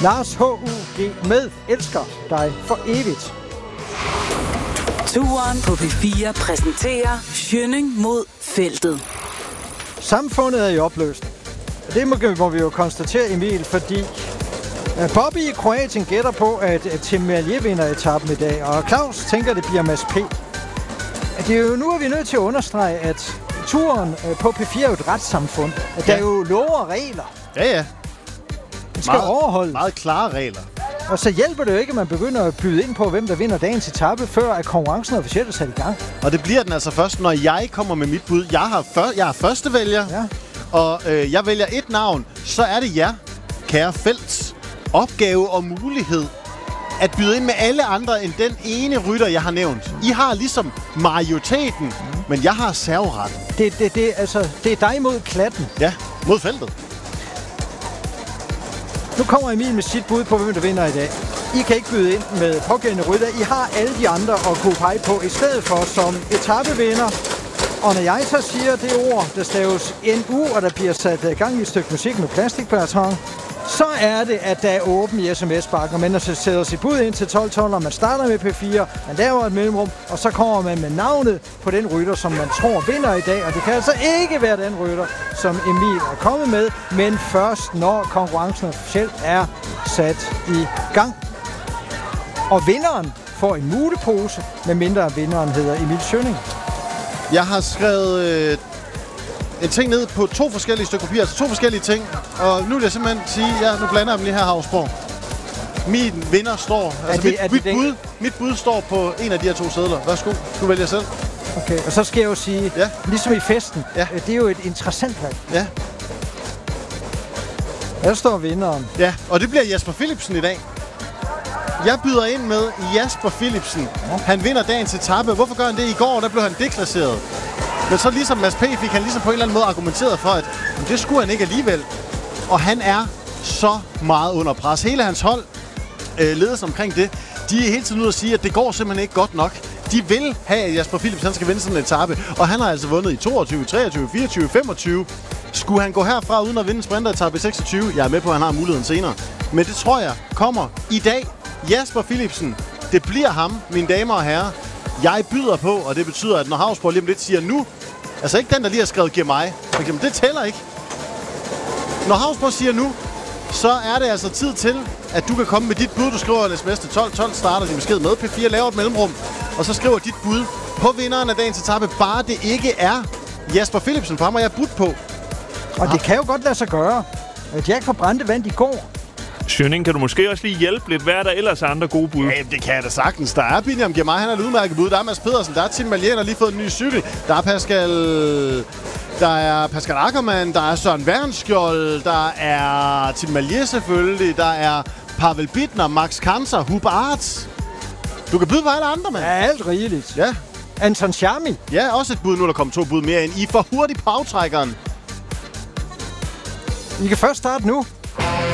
Lars H.U.G. med Elsker dig for evigt. Turen på P4 præsenterer Schønning mod feltet. Samfundet er i opløsning. Det må vi jo konstatere, Emil, fordi Bobby i Kroatien gætter på, at Tim Merlier vinder etappen i dag, og Claus tænker, det bliver Mads P. Det er jo, nu er vi nødt til at understrege, at turen på P4 er jo et retssamfund. Der er jo love og regler. Ja. Det skal overholdes. Meget klare regler. Og så hjælper det jo ikke, at man begynder at byde ind på, hvem der vinder dagens etape, før at konkurrencen officielt er sat i gang. Og det bliver den altså først, når jeg kommer med mit bud. Jeg er førstevælger, og jeg vælger et navn. Så er det jer, kære Felts, opgave og mulighed at byde ind med alle andre end den ene rytter, jeg har nævnt. I har ligesom majoriteten, men jeg har serveretten. Det er dig mod klatten. Ja, mod feltet. Nu kommer Emil med sit bud på, hvem der vinder i dag. I kan ikke byde ind med pågældende rytter. I har alle de andre at kunne pege på, i stedet for som etapevinder. Og når jeg så siger det ord, der staves NU, og der bliver sat gang i et stykke musik med plastikplaton, så er det, at der er åben i sms-bakken, og man sætter sit bud ind til 12.12, og man starter med P4, man laver et mellemrum, og så kommer man med navnet på den rytter, som man tror vinder i dag. Og det kan altså ikke være den rytter, som Emil er kommet med, men først når konkurrencen officielt er sat i gang. Og vinderen får en mutepose, medmindre vinderen hedder Emil Schønning. Jeg har skrevet en ting ned på 2 forskellige stykker papir, altså 2 forskellige ting. Og nu vil jeg simpelthen sige, nu blander jeg dem lige her, Havsborg. Min vinder står, mit bud står på en af de her 2 sedler. Værsgo, du vælger selv. Okay, og så skal jeg jo sige, ligesom i festen, det er jo et interessant valg. Ja. Der står vinderen. Ja, og det bliver Jasper Philipsen i dag. Jeg byder ind med Jasper Philipsen. Han vinder dagens etape. Hvorfor gør han det? I går, der blev han deklasseret. Men så ligesom Mads P. fik han ligesom på en eller anden måde argumenteret for, at det skulle han ikke alligevel. Og han er så meget under pres. Hele hans hold ledes omkring det. De er hele tiden ude at sige, at det går simpelthen ikke godt nok. De vil have, at Jasper Philipsen skal vinde sådan en etape. Og han har altså vundet i 22, 23, 24, 25. Skulle han gå herfra uden at vinde en sprinteretape i 26? Jeg er med på, at han har muligheden senere. Men det tror jeg kommer i dag. Jasper Philipsen, det bliver ham, mine damer og herrer. Jeg byder på, og det betyder, at når Havsborg lige om lidt siger nu, altså ikke den, der lige har skrevet giver mig, for eksempel, det tæller ikke. Når Havsborg siger nu, så er det altså tid til, at du kan komme med dit bud. Du skriver en sms til 12.12, starter din besked med P4, laver et mellemrum, og så skriver dit bud på vinderen af dagens etape, bare det ikke er Jasper Philipsen, for ham har jeg budt på. Og det kan jo godt lade sig gøre. Jack fra Brande vandt i går. Schønning, kan du måske også lige hjælpe lidt? Hvad er der ellers andre gode bud? Ja, det kan jeg da sagtens. Der er Biniam Girmay, han er et udmærket bud. Der er Mads Pedersen, der er Tim Merlier, der har lige fået en ny cykel. Der er Pascal Ackermann, der er Søren Wernskjold, der er Tim Merlier selvfølgelig, der er Pavel Bittner, Max Kanter, Hub Arts. Du kan byde på alle andre, mand. Ja, alt rigeligt. Ja. Anton Charmi. Ja, også et bud nu, der kommer 2 bud mere ind. I for hurtigt på aftrækkeren. I kan først starte nu.